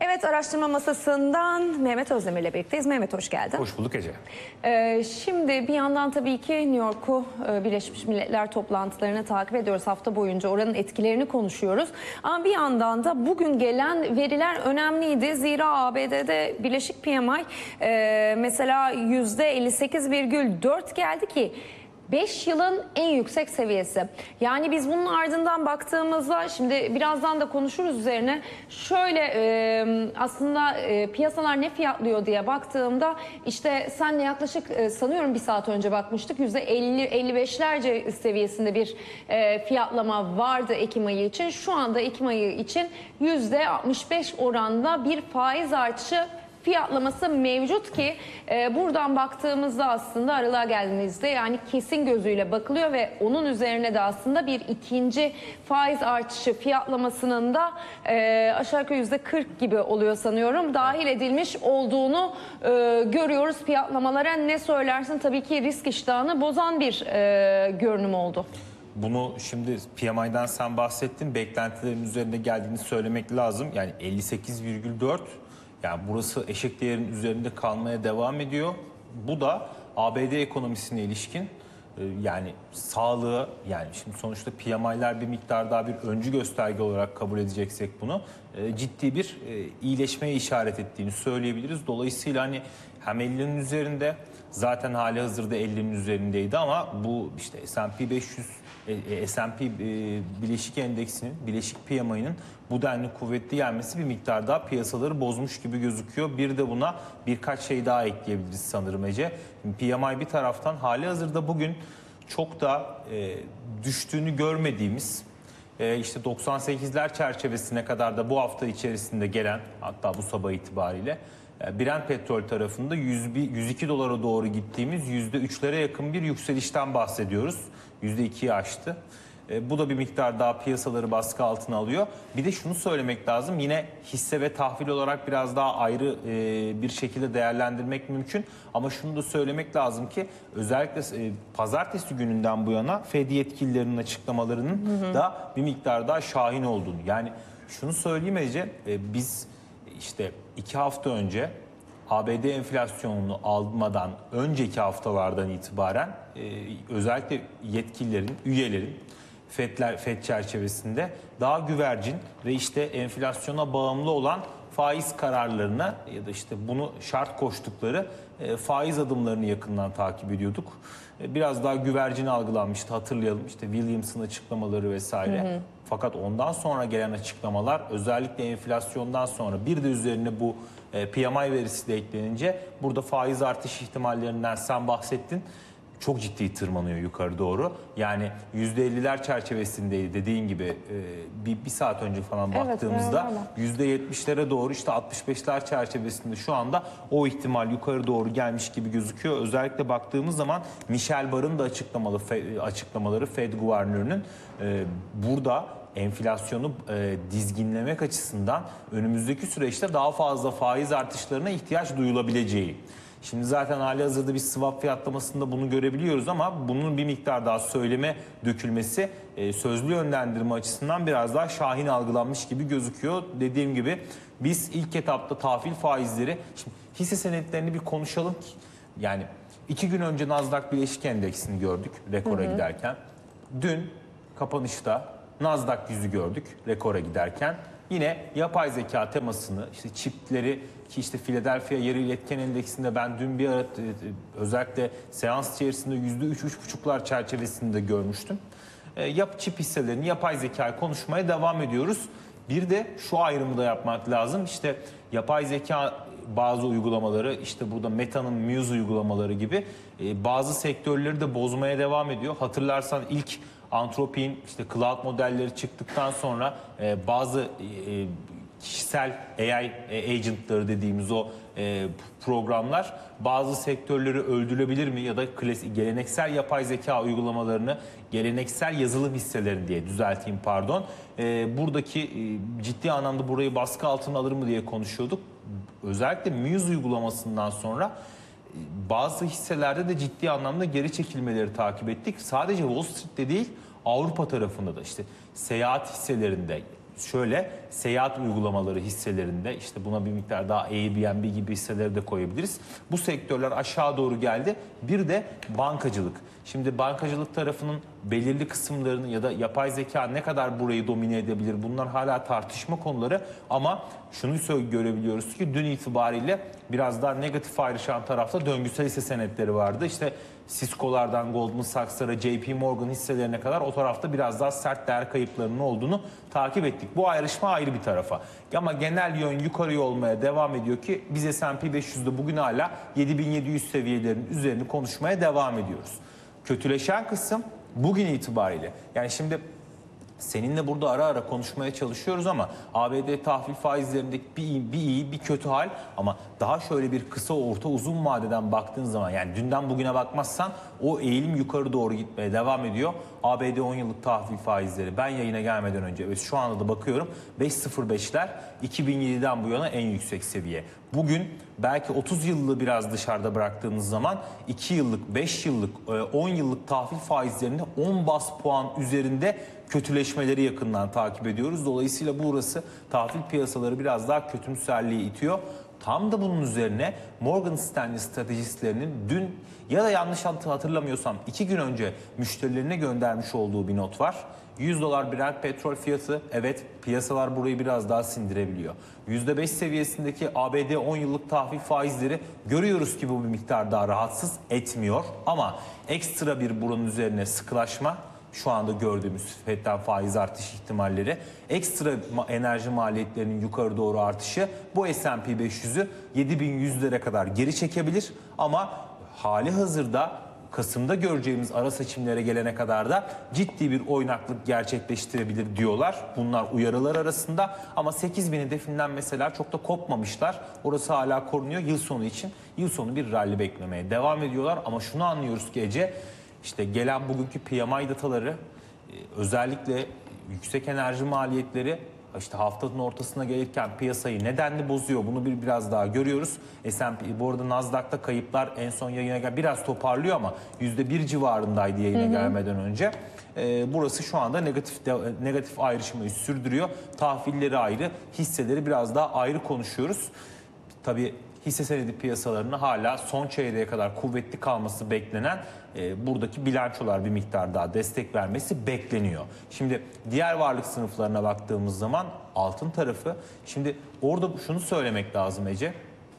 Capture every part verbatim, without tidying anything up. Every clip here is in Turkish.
Evet, araştırma masasından Mehmet Özdemir ile birlikteyiz. Mehmet, hoş geldin. Hoş bulduk Ece. Ee, şimdi bir yandan tabii ki New York'u, Birleşmiş Milletler toplantılarını takip ediyoruz. Hafta boyunca oranın etkilerini konuşuyoruz. Ama bir yandan da bugün gelen veriler önemliydi. Zira A B D'de Birleşik P M I e, mesela yüzde elli sekiz virgül dört geldi ki beş yılın en yüksek seviyesi. Yani biz bunun ardından baktığımızda, şimdi birazdan da konuşuruz üzerine, şöyle e, aslında e, piyasalar ne fiyatlıyor diye baktığımda, işte senle yaklaşık e, sanıyorum bir saat önce bakmıştık, yüzde elli elli beşlerce seviyesinde bir e, fiyatlama vardı Ekim ayı için. Şu anda Ekim ayı için yüzde altmış beş oranda bir faiz artışı fiyatlaması mevcut ki e, buradan baktığımızda aslında aralığa geldiğimizde, yani kesin gözüyle bakılıyor ve onun üzerine de aslında bir ikinci faiz artışı fiyatlamasının da e, aşağı yukarı yüzde kırk gibi oluyor sanıyorum, dahil edilmiş olduğunu e, görüyoruz fiyatlamalara. Ne söylersin? Tabii ki risk iştahını bozan bir e, görünüm oldu. Bunu şimdi P M I'den sen bahsettin, beklentilerin üzerinde geldiğini söylemek lazım. Yani elli sekiz virgül dört, yani burası eşik değerin üzerinde kalmaya devam ediyor. Bu da A B D ekonomisine ilişkin yani sağlığı, yani şimdi sonuçta P M I'ler bir miktar daha bir öncü gösterge olarak kabul edeceksek bunu ciddi bir iyileşmeye işaret ettiğini söyleyebiliriz. Dolayısıyla hani hem ellinin üzerinde, zaten hali hazırda ellinin üzerindeydi ama bu işte S and P beş yüz, S and P Bileşik Endeksinin, Bileşik P M I'nin bu denli kuvvetli gelmesi bir miktar daha piyasaları bozmuş gibi gözüküyor. Bir de buna birkaç şey daha ekleyebiliriz sanırım Ece. P M I bir taraftan hali hazırda bugün çok da e, düştüğünü görmediğimiz, e, işte doksan sekizler çerçevesine kadar da bu hafta içerisinde gelen, hatta bu sabah itibariyle Brent petrol tarafında yüz iki dolara doğru gittiğimiz yüzde üçlere yakın bir yükselişten bahsediyoruz. yüzde ikiyi aştı. E, bu da bir miktar daha piyasaları baskı altına alıyor. Bir de şunu söylemek lazım, yine hisse ve tahvil olarak biraz daha ayrı e, bir şekilde değerlendirmek mümkün. Ama şunu da söylemek lazım ki özellikle e, pazartesi gününden bu yana Fed yetkililerinin açıklamalarının hı hı. da bir miktar daha şahin olduğunu. Yani şunu söyleyeyim Ece, e, biz işte iki hafta önce A B D enflasyonunu almadan önceki haftalardan itibaren e, özellikle yetkililerin, üyelerin FED'ler, FED çerçevesinde daha güvercin ve işte enflasyona bağımlı olan faiz kararlarına ya da işte bunu şart koştukları e, faiz adımlarını yakından takip ediyorduk. E, biraz daha güvercin algılanmıştı, hatırlayalım, işte Williams'ın açıklamaları vesaire. Hı hı. Fakat ondan sonra gelen açıklamalar, özellikle enflasyondan sonra bir de üzerine bu e, P M I verisi de eklenince burada faiz artış ihtimallerinden sen bahsettin. Çok ciddi tırmanıyor yukarı doğru. Yani yüzde elliler çerçevesindeydi dediğin gibi e, bir, bir saat önce falan baktığımızda yüzde yetmişlere doğru, işte altmış beşler çerçevesinde şu anda o ihtimal yukarı doğru gelmiş gibi gözüküyor. Özellikle baktığımız zaman Michel Barr'ın da açıklamalı, fe, açıklamaları Fed Guvernörü'nün e, burada enflasyonu e, dizginlemek açısından önümüzdeki süreçte daha fazla faiz artışlarına ihtiyaç duyulabileceği. Şimdi zaten halihazırda bir swap fiyatlamasında bunu görebiliyoruz ama bunun bir miktar daha söyleme dökülmesi e, sözlü yönlendirme açısından biraz daha şahin algılanmış gibi gözüküyor. Dediğim gibi biz ilk etapta tahvil faizleri, şimdi hisse senetlerini bir konuşalım ki, yani iki gün önce Nasdaq Bileşik Endeksini gördük rekora hı hı. giderken. Dün kapanışta Nasdaq yüzü gördük rekora giderken. Yine yapay zeka temasını, işte çipleri, ki işte Philadelphia Yarı İletken Endeksinde ben dün bir ara özellikle seans içerisinde yüzde üç üç buçuklar çerçevesinde görmüştüm. E, yap çip hisselerini, yapay zekayı konuşmaya devam ediyoruz. Bir de şu ayrımı da yapmak lazım. İşte yapay zeka bazı uygulamaları, işte burada Meta'nın Muse uygulamaları gibi e, bazı sektörleri de bozmaya devam ediyor. Hatırlarsan ilk Anthropic'in işte cloud modelleri çıktıktan sonra e, bazı e, kişisel A I agentları dediğimiz o e, programlar bazı sektörleri öldürebilir mi, ya da klasik, geleneksel yapay zeka uygulamalarını, geleneksel yazılım hisselerini diye düzelteyim pardon. E, buradaki e, ciddi anlamda burayı baskı altına alır mı diye konuşuyorduk. Özellikle Muse uygulamasından sonra bazı hisselerde de ciddi anlamda geri çekilmeleri takip ettik. Sadece Wall Street'te değil, Avrupa tarafında da işte seyahat hisselerinde, Şöyle seyahat uygulamaları hisselerinde işte buna bir miktar daha Airbnb gibi hisseleri de koyabiliriz. Bu sektörler aşağı doğru geldi. Bir de bankacılık. Şimdi bankacılık tarafının belirli kısımlarını ya da yapay zeka ne kadar burayı domine edebilir, bunlar hala tartışma konuları, ama şunu görebiliyoruz ki dün itibariyle biraz daha negatif ayrışan tarafta döngüsel hisse senetleri vardı. İşte Cisco'lardan Goldman Sachs'lara, J P Morgan hisselerine kadar o tarafta biraz daha sert değer kayıplarının olduğunu takip ettik. Bu ayrışma ayrı bir tarafa. Ama genel yön yukarıya olmaya devam ediyor ki biz S and P beş yüzde bugün hala yedi bin yedi yüz seviyelerinin üzerini konuşmaya devam ediyoruz. Kötüleşen kısım bugün itibariyle. Yani şimdi seninle burada ara ara konuşmaya çalışıyoruz ama A B D tahvil faizlerindeki bir iyi, bir iyi bir kötü hal, ama daha şöyle bir kısa orta uzun vadeden baktığın zaman, yani dünden bugüne bakmazsan o eğilim yukarı doğru gitmeye devam ediyor. A B D on yıllık tahvil faizleri ben yayına gelmeden önce ve şu anda da bakıyorum beş nokta sıfır beşler iki bin yediden bu yana en yüksek seviye. Bugün belki otuz yıllığı biraz dışarıda bıraktığımız zaman iki yıllık, beş yıllık, on yıllık tahvil faizlerinde on bas puan üzerinde kötüleşmeleri yakından takip ediyoruz. Dolayısıyla burası tahvil piyasaları biraz daha kötümserliğe itiyor. Tam da bunun üzerine Morgan Stanley stratejistlerinin dün ya da yanlış hatırlamıyorsam iki gün önce müşterilerine göndermiş olduğu bir not var. yüz dolar Brent petrol fiyatı, evet piyasalar burayı biraz daha sindirebiliyor. yüzde beş seviyesindeki A B D on yıllık tahvil faizleri görüyoruz ki bu bir miktar daha rahatsız etmiyor. Ama ekstra bir buranın üzerine sıkılaşma, şu anda gördüğümüz Fed'den faiz artış ihtimalleri, ekstra enerji maliyetlerinin yukarı doğru artışı bu S and P beş yüzü yedi bin yüzlere kadar geri çekebilir. Ama hali hazırda Kasım'da göreceğimiz ara seçimlere gelene kadar da ciddi bir oynaklık gerçekleştirebilir diyorlar. Bunlar uyarılar arasında, ama sekiz bin hedefinden mesela çok da kopmamışlar. Orası hala korunuyor. Yıl sonu için yıl sonu bir rally beklemeye devam ediyorlar. Ama şunu anlıyoruz ki Ece, işte gelen bugünkü P M I dataları, özellikle yüksek enerji maliyetleri işte haftanın ortasına gelirken piyasayı nedenli bozuyor. Bunu bir biraz daha görüyoruz. S and P, bu arada Nasdaq'ta kayıplar en son yayına gel biraz toparlıyor ama yüzde bir civarındaydı yayına hı hı. gelmeden önce. Ee, burası şu anda negatif negatif ayrışmayı sürdürüyor. Tahvilleri ayrı, hisseleri biraz daha ayrı konuşuyoruz. Tabii hisse senedi piyasalarını hala son çeyreğe kadar kuvvetli kalması beklenen e, buradaki bilançolar bir miktar daha destek vermesi bekleniyor. Şimdi diğer varlık sınıflarına baktığımız zaman altın tarafı, şimdi orada şunu söylemek lazım Ece,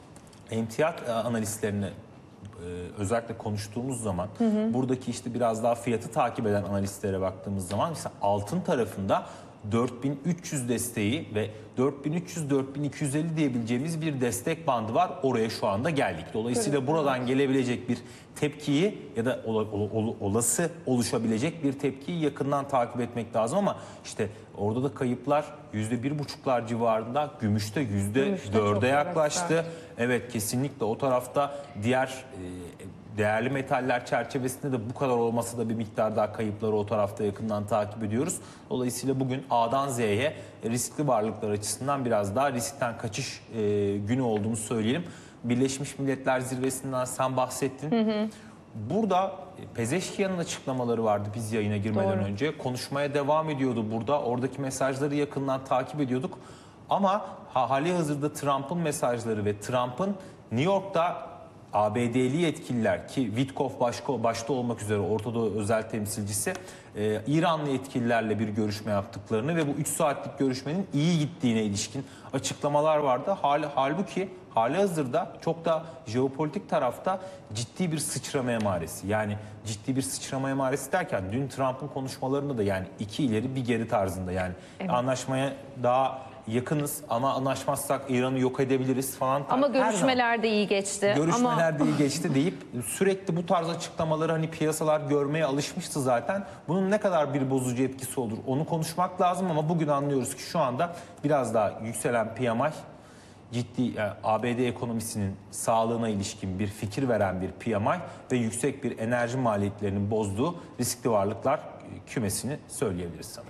emtiyat analistlerini e, özellikle konuştuğumuz zaman hı hı. buradaki işte biraz daha fiyatı takip eden analistlere baktığımız zaman işte altın tarafında dört bin üç yüz desteği ve dört bin üç yüz dört bin iki yüz elli diyebileceğimiz bir destek bandı var. Oraya şu anda geldik. Dolayısıyla evet, buradan gelebilecek bir tepkiyi ya da ol, ol, ol, olası oluşabilecek bir tepkiyi yakından takip etmek lazım, ama işte orada da kayıplar yüzde bir buçuklar civarında, gümüşte yüzde dörde yaklaştı. Evet, evet, kesinlikle o tarafta diğer e, değerli metaller çerçevesinde de bu kadar olmasa da bir miktar daha kayıpları o tarafta yakından takip ediyoruz. Dolayısıyla bugün A'dan Z'ye riskli varlıklar açısından biraz daha riskten kaçış e, günü olduğunu söyleyelim. Birleşmiş Milletler Zirvesi'nden sen bahsettin. Hı hı. Burada Pezeşkiyan'ın açıklamaları vardı biz yayına girmeden Doğru. önce. Konuşmaya devam ediyordu burada. Oradaki mesajları yakından takip ediyorduk. Ama hali hazırda Trump'ın mesajları ve Trump'ın New York'ta A B D'li yetkililer, ki Witkoff başka, başta olmak üzere Orta Doğu özel temsilcisi, e, İranlı yetkililerle bir görüşme yaptıklarını ve bu üç saatlik görüşmenin iyi gittiğine ilişkin açıklamalar vardı. Hal, halbuki hali hazırda çok da jeopolitik tarafta ciddi bir sıçrama emaresi. Yani ciddi bir sıçrama emaresi derken dün Trump'ın konuşmalarında da yani iki ileri bir geri tarzında, yani evet. anlaşmaya daha yakınız ama anlaşmazsak İran'ı yok edebiliriz falan. Ama görüşmeler de iyi geçti. Görüşmeler ama... de iyi geçti deyip sürekli bu tarz açıklamaları hani piyasalar görmeye alışmıştı zaten. Bunun ne kadar bir bozucu etkisi olur onu konuşmak lazım, ama bugün anlıyoruz ki şu anda biraz daha yükselen P M I, ciddi yani A B D ekonomisinin sağlığına ilişkin bir fikir veren bir P M I ve yüksek bir enerji maliyetlerinin bozduğu riskli varlıklar kümesini söyleyebiliriz sanırım.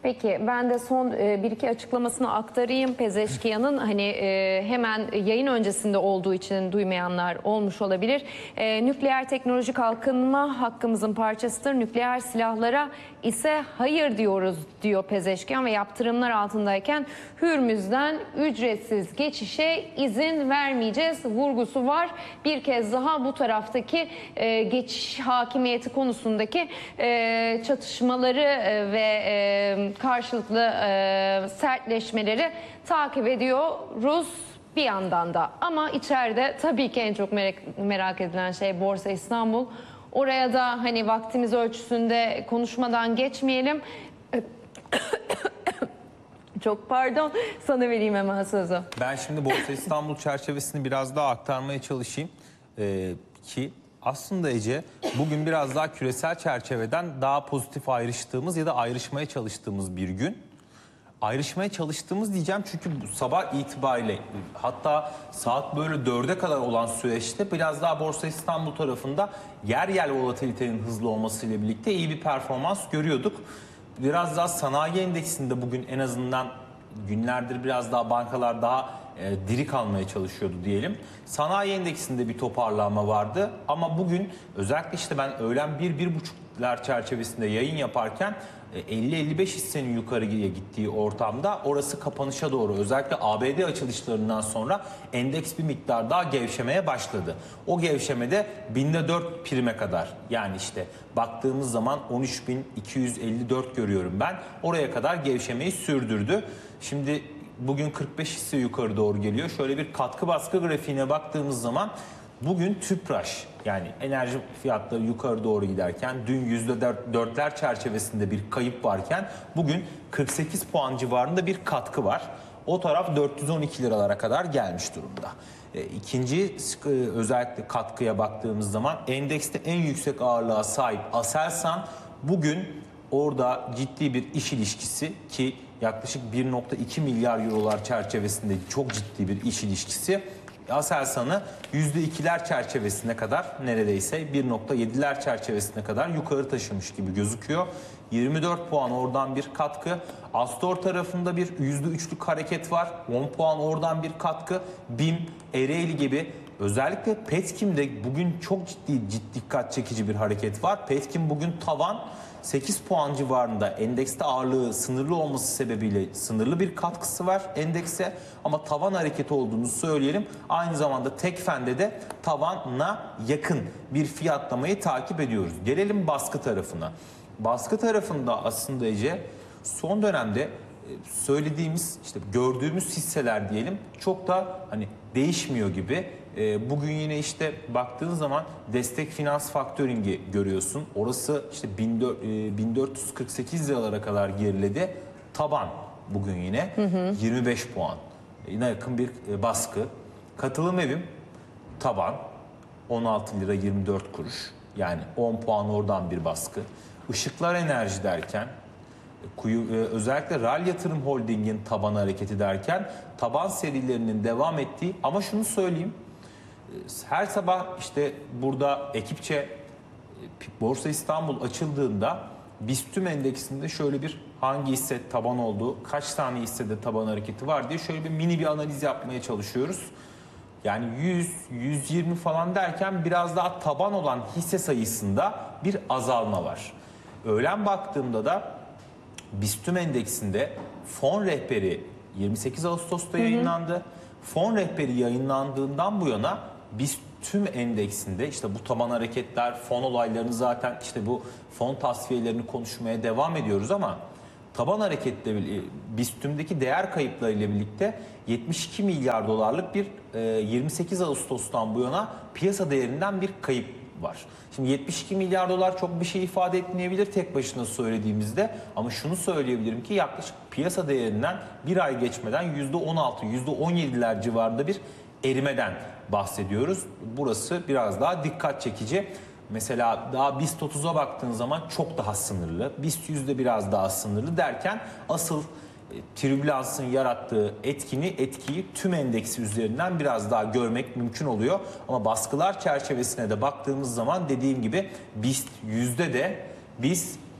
Peki ben de son e, bir iki açıklamasını aktarayım. Pezeşkiyan'ın hani e, hemen yayın öncesinde olduğu için duymayanlar olmuş olabilir. E, nükleer teknoloji kalkınma hakkımızın parçasıdır. Nükleer silahlara ise hayır diyoruz diyor Pezeşkiyan ve yaptırımlar altındayken Hürmüz'den ücretsiz geçişe izin vermeyeceğiz vurgusu var. Bir kez daha bu taraftaki e, geçiş hakimiyeti konusundaki e, çatışmaları e, ve e, karşılıklı e, sertleşmeleri takip ediyoruz bir yandan da. Ama içeride tabii ki en çok merak, merak edilen şey Borsa İstanbul. Oraya da hani vaktimiz ölçüsünde konuşmadan geçmeyelim. Çok pardon, sana vereyim hemen sözü. Ben şimdi Borsa İstanbul çerçevesini biraz daha aktarmaya çalışayım. Ee, ki aslında Ece, bugün biraz daha küresel çerçeveden daha pozitif ayrıştığımız ya da ayrışmaya çalıştığımız bir gün. Ayrışmaya çalıştığımız diyeceğim çünkü bu sabah itibariyle, hatta saat böyle dörde kadar olan süreçte biraz daha Borsa İstanbul tarafında yer yer volatilitenin hızlı olmasıyla birlikte iyi bir performans görüyorduk. Biraz daha sanayi endeksinde bugün en azından günlerdir biraz daha bankalar daha e, diri kalmaya çalışıyordu diyelim. Sanayi endeksinde bir toparlanma vardı ama bugün özellikle işte ben öğlen bir bir buçuklar çerçevesinde yayın yaparken elli elli beş hissenin yukarıya gittiği ortamda orası kapanışa doğru özellikle A B D açılışlarından sonra endeks bir miktar daha gevşemeye başladı. O gevşemede binde dört prime kadar, yani işte baktığımız zaman on üç bin iki yüz elli dört görüyorum ben, oraya kadar gevşemeyi sürdürdü. Şimdi bugün kırk beş hisse yukarı doğru geliyor. Şöyle bir katkı baskı grafiğine baktığımız zaman bugün Tüpraş, yani enerji fiyatları yukarı doğru giderken dün yüzde dörtler çerçevesinde bir kayıp varken bugün kırk sekiz puan civarında bir katkı var. O taraf dört yüz on iki liralara kadar gelmiş durumda. E, ikinci e, özellikle katkıya baktığımız zaman endekste en yüksek ağırlığa sahip Aselsan bugün orada ciddi bir iş ilişkisi, ki yaklaşık bir nokta iki milyar eurolar çerçevesinde çok ciddi bir iş ilişkisi, Aselsan'ı yüzde ikiler çerçevesine kadar, neredeyse bir nokta yediler çerçevesine kadar yukarı taşımış gibi gözüküyor. yirmi dört puan oradan bir katkı. Astor tarafında bir yüzde üçlük hareket var. on puan oradan bir katkı. BİM, Ereğli gibi. Özellikle Petkim'de bugün çok ciddi, ciddi dikkat çekici bir hareket var. Petkim bugün tavan sekiz puan civarında, endekste ağırlığı sınırlı olması sebebiyle sınırlı bir katkısı var endekse, ama tavan hareketi olduğunu söyleyelim. Aynı zamanda Tekfen'de de tavana yakın bir fiyatlamayı takip ediyoruz. Gelelim baskı tarafına. Baskı tarafında aslında Ece son dönemde söylediğimiz, işte gördüğümüz hisseler diyelim çok da hani değişmiyor gibi. Bugün yine işte baktığın zaman Destek Finans Faktöring'i görüyorsun. Orası işte bin dört yüz kırk sekiz liralara kadar geriledi. Taban bugün yine hı hı. yirmi beş puan. Yine yakın bir baskı. Katılım Evim taban on altı lira yirmi dört kuruş. Yani on puan oradan bir baskı. Işıklar Enerji derken, Kuyu, özellikle RAL Yatırım Holding'in taban hareketi derken taban serilerinin devam ettiği, ama şunu söyleyeyim, her sabah işte burada ekipçe Borsa İstanbul açıldığında BIST endeksinde şöyle bir hangi hisse taban olduğu, kaç tane hissede taban hareketi var diye şöyle bir mini bir analiz yapmaya çalışıyoruz. Yani yüz yüz yirmi falan derken biraz daha taban olan hisse sayısında bir azalma var. Öğlen baktığımda da BIST endeksinde fon rehberi yirmi sekiz Ağustos'ta yayınlandı. Hı hı. Fon rehberi yayınlandığından bu yana BIST endeksinde işte bu taban hareketler, fon olaylarını zaten işte bu fon tasfiyelerini konuşmaya devam ediyoruz, ama taban hareketle BIST'deki değer kayıplarıyla birlikte yetmiş iki milyar dolarlık bir yirmi sekiz Ağustos'tan bu yana piyasa değerinden bir kayıp var. Şimdi yetmiş iki milyar dolar çok bir şey ifade etmeyebilir tek başına söylediğimizde, ama şunu söyleyebilirim ki yaklaşık piyasa değerinden bir ay geçmeden yüzde on altı yüzde on yediler civarında bir erimeden bahsediyoruz. Burası biraz daha dikkat çekici. Mesela daha BIST otuza baktığın zaman çok daha sınırlı, BIST yüzde biraz daha sınırlı derken asıl tribülansın yarattığı etkini, etkiyi tüm endeksi üzerinden biraz daha görmek mümkün oluyor. Ama baskılar çerçevesine de baktığımız zaman dediğim gibi BIST yüzde de biz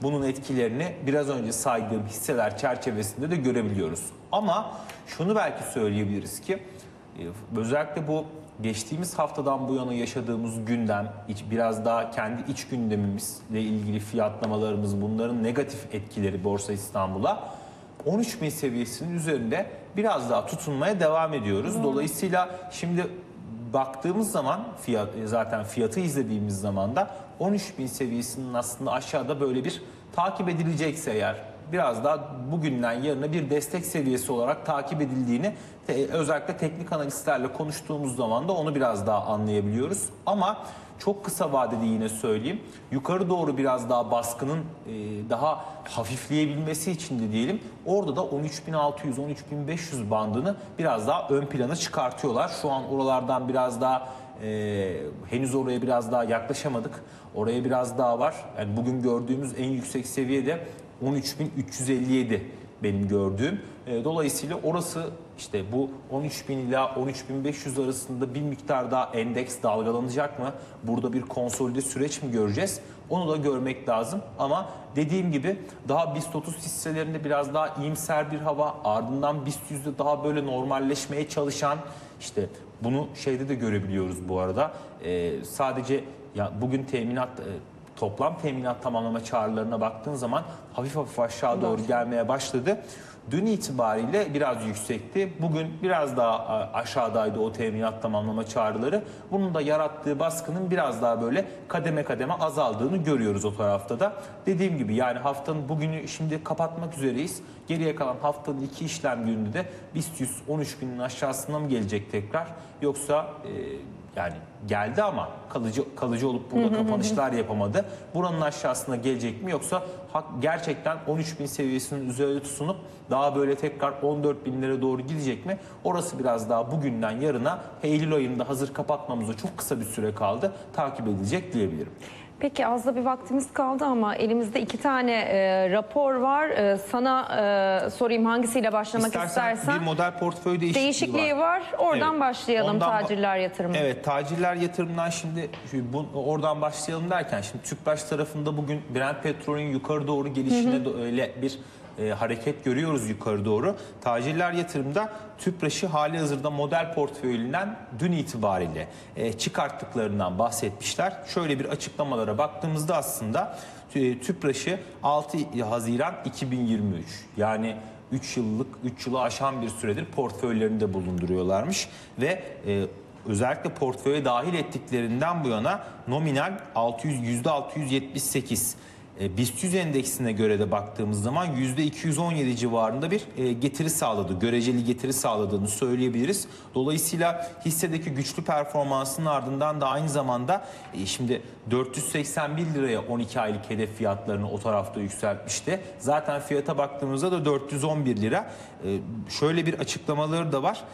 bunun etkilerini biraz önce saydığım hisseler çerçevesinde de görebiliyoruz. Ama şunu belki söyleyebiliriz ki özellikle bu geçtiğimiz haftadan bu yana yaşadığımız gündem, biraz daha kendi iç gündemimizle ilgili fiyatlamalarımız, bunların negatif etkileri Borsa İstanbul'a on üç bin seviyesinin üzerinde biraz daha tutunmaya devam ediyoruz. Hmm. Dolayısıyla şimdi baktığımız zaman fiyat, zaten fiyatı izlediğimiz zaman da on üç bin seviyesinin aslında aşağıda böyle bir takip edilecekse eğer biraz daha bugünden yarına bir destek seviyesi olarak takip edildiğini te, özellikle teknik analistlerle konuştuğumuz zaman da onu biraz daha anlayabiliyoruz. Ama çok kısa vadede yine söyleyeyim, yukarı doğru biraz daha baskının e, daha hafifleyebilmesi için de diyelim, orada da on üç bin altı yüz on üç bin beş yüz bandını biraz daha ön plana çıkartıyorlar. Şu an oralardan biraz daha e, henüz oraya biraz daha yaklaşamadık. Oraya biraz daha var. Yani bugün gördüğümüz en yüksek seviyede on üç bin üç yüz elli yedi benim gördüğüm. Dolayısıyla orası işte bu on üç bin ila on üç bin beş yüz arasında bir miktar daha endeks dalgalanacak mı? Burada bir konsolide süreç mi göreceğiz? Onu da görmek lazım. Ama dediğim gibi daha BIST otuz hisselerinde biraz daha iyimser bir hava, ardından BIST yüzde daha böyle normalleşmeye çalışan, işte bunu şeyde de görebiliyoruz bu arada. Ee, sadece ya bugün teminat toplam teminat tamamlama çağrılarına baktığın zaman hafif hafif aşağı doğru gelmeye başladı. Dün itibariyle biraz yüksekti. Bugün biraz daha aşağıdaydı o teminat tamamlama çağrıları. Bunun da yarattığı baskının biraz daha böyle kademe kademe azaldığını görüyoruz o tarafta da. Dediğim gibi yani haftanın bugünü şimdi kapatmak üzereyiz. Geriye kalan haftanın iki işlem gününde de BIST yüz on üç binin aşağısına mı gelecek tekrar? Yoksa e, yani geldi ama kalıcı kalıcı olup burada kapanışlar yapamadı. Buranın aşağısına gelecek mi, yoksa gerçekten on üç bin seviyesinin üzerinde tutunup daha böyle tekrar on dört binlere doğru gidecek mi? Orası biraz daha bugünden yarına, Eylül ayında hazır kapatmamıza çok kısa bir süre kaldı, takip edilecek diyebilirim. Peki az da bir vaktimiz kaldı ama elimizde iki tane e, rapor var. E, sana e, sorayım hangisiyle başlamak İstersen istersen. Bir model portföy değişikliği, değişikliği var. var. Oradan evet. başlayalım. Ondan tacirler yatırımı. Evet, tacirler yatırımdan şimdi bu, oradan başlayalım derken şimdi Tüpraş tarafında bugün Brent petrolün yukarı doğru gelişine hı hı. öyle bir e, hareket görüyoruz yukarı doğru. Tacirler yatırımda Tüpraş'ı hali hazırda model portföyünden dün itibariyle e, çıkarttıklarından bahsetmişler. Şöyle bir açıklamalara baktığımızda aslında e, Tüpraş'ı altı Haziran iki bin yirmi üç yani üç yıllık üç yılı aşan bir süredir portföylerinde bulunduruyorlarmış ve e, özellikle portföye dahil ettiklerinden bu yana nominal altı yüz yüzde altı yüz yetmiş sekiz. E, BIST yüz endeksine göre de baktığımız zaman yüzde iki yüz on yedi civarında bir e, getiri sağladı, göreceli getiri sağladığını söyleyebiliriz. Dolayısıyla hissedeki güçlü performansının ardından da aynı zamanda e, şimdi dört yüz seksen bir liraya on iki aylık hedef fiyatlarını o tarafta yükseltmişti. Zaten fiyata baktığımızda da dört yüz on bir lira. E, şöyle bir açıklamaları da var.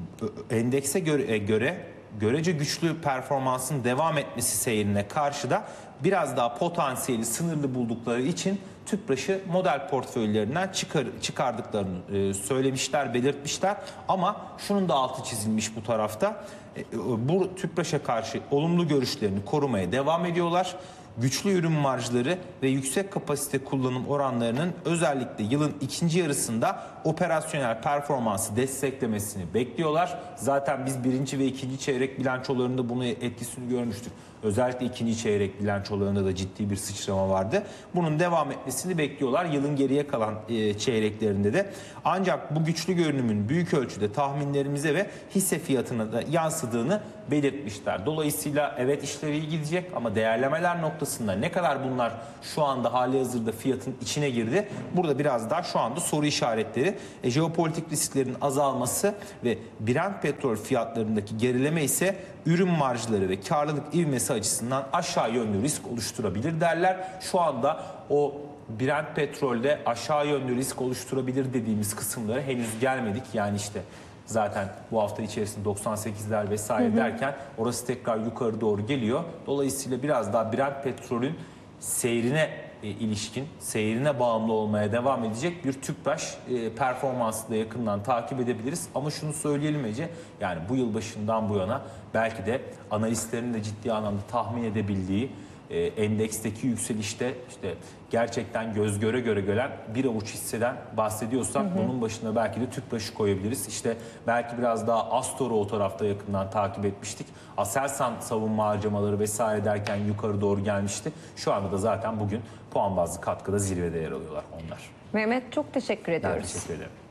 E, endekse göre, e, göre görece güçlü performansın devam etmesi seyrine karşı da biraz daha potansiyeli sınırlı buldukları için Tüpraş'ı model portföylerinden çıkar, çıkardıklarını e, söylemişler, belirtmişler. Ama şunun da altı çizilmiş bu tarafta. E, bu Tüpraş'a karşı olumlu görüşlerini korumaya devam ediyorlar. Güçlü ürün marjları ve yüksek kapasite kullanım oranlarının özellikle yılın ikinci yarısında operasyonel performansı desteklemesini bekliyorlar. Zaten biz birinci ve ikinci çeyrek bilançolarında bunu etkisini görmüştük. Özellikle ikinci çeyrek bilançolarında da ciddi bir sıçrama vardı. Bunun devam etmesini bekliyorlar yılın geriye kalan çeyreklerinde de. Ancak bu güçlü görünümün büyük ölçüde tahminlerimize ve hisse fiyatına da yansıdığını belirtmişler. Dolayısıyla evet işleri iyi gidecek ama değerlemeler noktasında ne kadar bunlar şu anda hali hazırda fiyatın içine girdi? Burada biraz daha şu anda soru işaretleri. E, jeopolitik risklerin azalması ve Brent petrol fiyatlarındaki gerileme ise ürün marjları ve karlılık ivmesi açısından aşağı yönlü risk oluşturabilir derler. Şu anda o Brent petrolde aşağı yönlü risk oluşturabilir dediğimiz kısımlara henüz gelmedik. Yani işte zaten bu hafta içerisinde doksan sekizler vesaire hı hı. derken orası tekrar yukarı doğru geliyor. Dolayısıyla biraz daha Brent petrolün seyrine e, ilişkin, seyrine bağımlı olmaya devam edecek bir Tüpraş e, performansı da yakından takip edebiliriz. Ama şunu söyleyelim Ece, yani bu yıl başından bu yana belki de analistlerin de ciddi anlamda tahmin edebildiği e, endeksteki yükselişte işte gerçekten göz göre göre gelen bir avuç hisseden bahsediyorsak hı hı. bunun başına belki de Tüpraş'ı koyabiliriz. İşte belki biraz daha Astor'u o tarafta yakından takip etmiştik. Aselsan savunma harcamaları vesaire derken yukarı doğru gelmişti. Şu anda da zaten bugün puan bazlı katkıda zirvede yer alıyorlar onlar. Mehmet, çok teşekkür ediyoruz. Ben teşekkür ederim.